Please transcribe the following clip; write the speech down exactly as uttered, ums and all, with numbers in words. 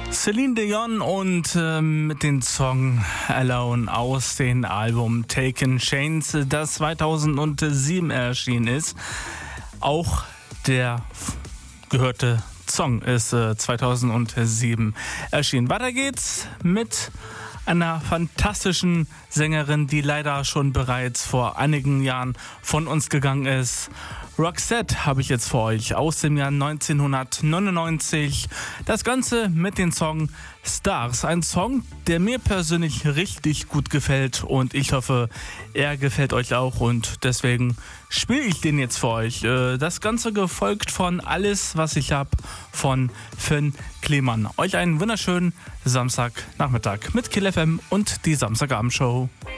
Celine Dion und äh, mit dem Song Alone aus dem Album Taken Chains, das zweitausendsieben erschienen ist. Auch der gehörte Song ist äh, zweitausendsieben erschienen. Weiter geht's mit einer fantastischen Sängerin, die leider schon bereits vor einigen Jahren von uns gegangen ist. Roxette habe ich jetzt für euch aus dem Jahr neunzehnhundertneunundneunzig. Das Ganze mit dem Song Stars. Ein Song, der mir persönlich richtig gut gefällt und ich hoffe, er gefällt euch auch und deswegen spiele ich den jetzt für euch. Das Ganze gefolgt von Alles, was ich hab von Finn Kliman. Euch einen wunderschönen Samstagnachmittag mit Kill F M und die Samstagabendshow.